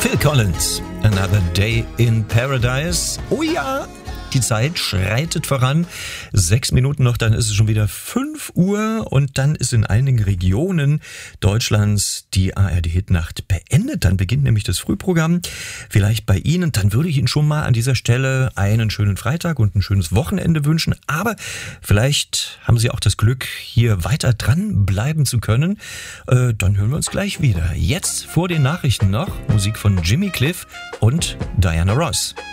Phil Collins, Another Day in Paradise. Oh ja, die Zeit schreitet voran. 6 Minuten noch, dann ist es schon wieder 5 Uhr und dann ist in einigen Regionen Deutschlands die ARD-Hitnacht beendet. Dann beginnt nämlich das Frühprogramm. Vielleicht bei Ihnen, dann würde ich Ihnen schon mal an dieser Stelle einen schönen Freitag und ein schönes Wochenende wünschen. Aber vielleicht haben Sie auch das Glück, hier weiter dran bleiben zu können. Dann hören wir uns gleich wieder. Jetzt vor den Nachrichten noch Musik von Jimmy Cliff und Diana Ross.